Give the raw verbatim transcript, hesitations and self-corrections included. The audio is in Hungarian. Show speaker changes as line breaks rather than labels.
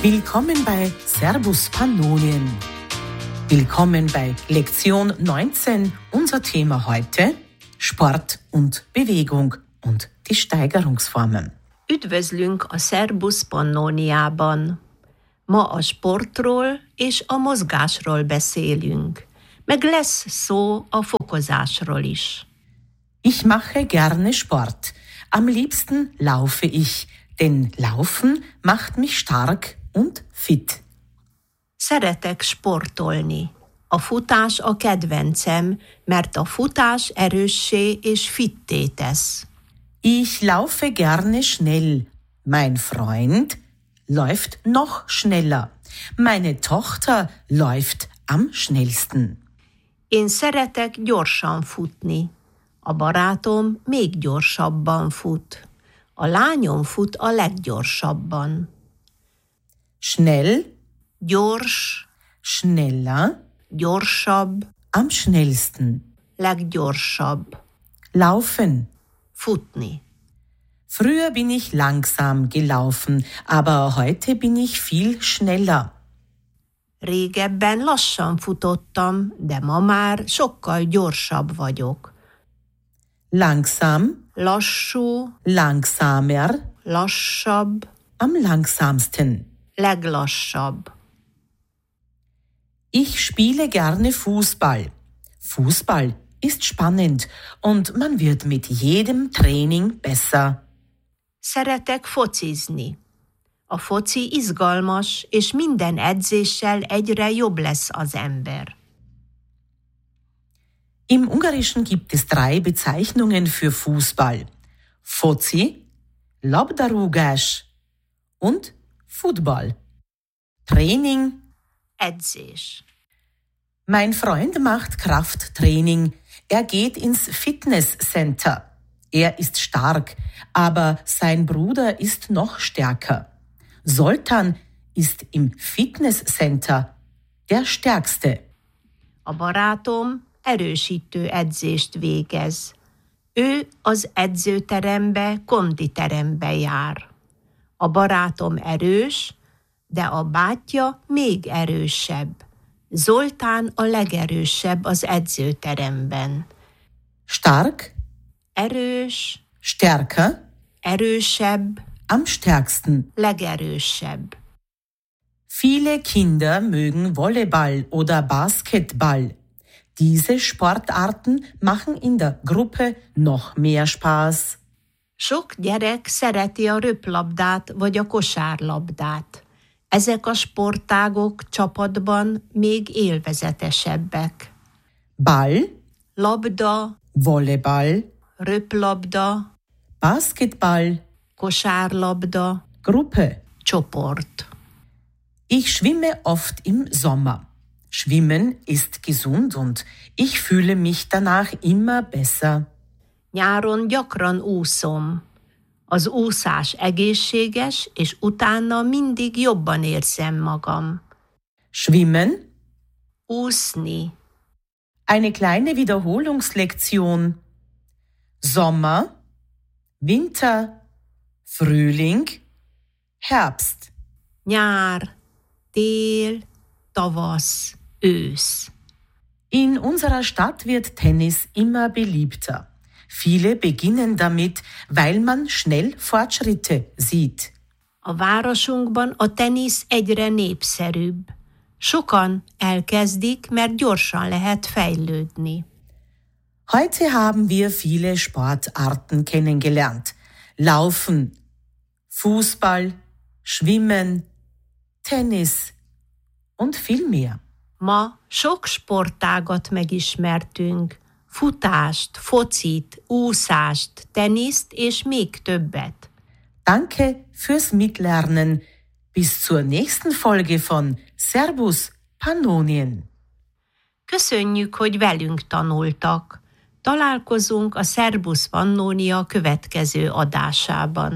Willkommen bei Servus Pannonien. Willkommen bei Lektion neunzehn. Unser Thema heute: Sport und Bewegung und die Steigerungsformen.
Üdvözlünk a Szerbusz Pannóniában. Ma a sportról és a mozgásról beszélünk. Meg lesz szó a fokozásról is.
Ich mache gerne Sport. Am liebsten laufe ich, denn Laufen macht mich stark und fit.
Szeretek sportolni. A futás a kedvencem, mert a futás erőssé és fitté tesz.
Ich laufe gerne schnell. Mein Freund läuft noch schneller. Meine Tochter läuft am schnellsten.
Én szeretek gyorsan futni. A barátom még gyorsabban fut. A lányom fut a leggyorsabban.
Schnell,
Gyors,
schneller,
gyorsabb,
am schnellsten.
leggyorsabb.
Laufen.
Futni.
Früher bin ich langsam gelaufen, aber heute bin ich viel schneller.
Régebben lassan futottam, de ma már sokkal gyorsabb vagyok.
Langsam,
Lassú,
langsamer,
lassabb,
am langsamsten.
leglassabb.
Ich spiele gerne Fußball. Fußball ist spannend und man wird mit jedem Training besser.
Szeretek focizni. A foci izgalmas, és minden edzéssel egyre jobb lesz az ember.
Im Ungarischen gibt es drei Bezeichnungen für Fußball: Foci, Labdarúgás und Football. Training.
Edzés.
Mein Freund macht Krafttraining. Er geht ins Fitnesscenter. Er ist stark, aber sein Bruder ist noch stärker. Zoltán ist im Fitnesscenter der Stärkste.
A barátom erősítő edzést végez. Ő az edzőterembe, konditerembe jár. A barátom erős, de a bátyja még erősebb. Zoltán a legerősebb az edzőteremben.
Stark,
Erős,
stärker,
erősebb,
am stärksten.
legerősebb.
Viele Kinder mögen Volleyball oder Basketball. Diese Sportarten machen in der Gruppe noch mehr Spaß.
Sok gyerek szereti a röplabdát vagy a kosárlabdát. Ezek a sportágok csapatban még élvezetesebbek.
Ball,
Labda,
Volleyball,
röplabda,
Basketball,
kosárlabda,
Gruppe.
csoport.
Ich schwimme oft im Sommer. Schwimmen ist gesund und ich fühle mich danach immer besser.
Nyáron gyakran úszom. Az úszás egészséges, és utána mindig jobban érzem magam.
Schwimmen,
Úszni.
eine kleine Wiederholungslektion. Sommer, Winter, Frühling, Herbst.
Nyár, tél, tavasz, ősz.
In unserer Stadt wird Tennis immer beliebter. Viele beginnen damit, weil man schnell Fortschritte sieht.
A városunkban a tenisz egyre népszerűbb. Sokan elkezdik, mert gyorsan lehet fejlődni.
Heute haben wir viele Sportarten kennengelernt. Laufen, Fußball, Schwimmen, Tennis und viel mehr.
Ma sok sportágat megismertünk. Futást, focit, úszást, teniszt és még többet.
Danke fürs Mitlernen. Bis zur nächsten Folge von Servus Pannonien.
Köszönjük, hogy velünk tanultak. Találkozunk a Szerbusz Pannónia következő adásában.